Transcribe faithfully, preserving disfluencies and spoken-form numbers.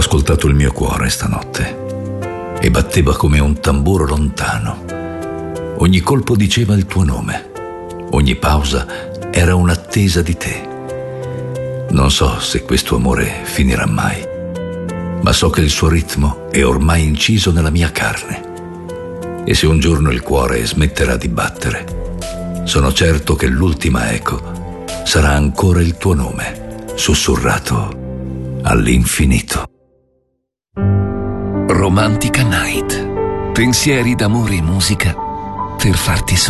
ascoltato il mio cuore stanotte e batteva come un tamburo lontano. Ogni colpo diceva il tuo nome, ogni pausa era un'attesa di te. Non so se questo amore finirà mai, ma so che il suo ritmo è ormai inciso nella mia carne. E se un giorno il cuore smetterà di battere, sono certo che l'ultima eco sarà ancora il tuo nome, sussurrato all'infinito. Romantica Night. Pensieri d'amore e musica per farti sognare.